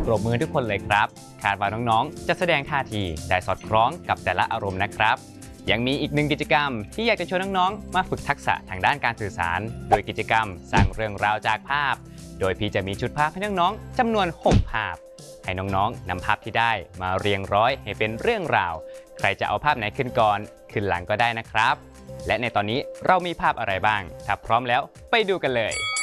ปรบมือทุกคนเลยครับคาดว่าน้องๆจะแสดงท่าทีได้สอดคล้องกับแต่ละอารมณ์นะครับยังมีอีกหนึ่งกิจกรรมที่อยากจะชวนน้องๆมาฝึกทักษะทางด้านการสื่อสารโดยกิจกรรมสร้างเรื่องราวจากภาพโดยพี่จะมีชุดภาพให้น้องๆจำนวน6ภาพให้น้องๆนำภาพที่ได้มาเรียงร้อยให้เป็นเรื่องราวใครจะเอาภาพไหนขึ้นก่อนขึ้นหลังก็ได้นะครับและในตอนนี้เรามีภาพอะไรบ้างถ้าพร้อมแล้วไปดูกันเลย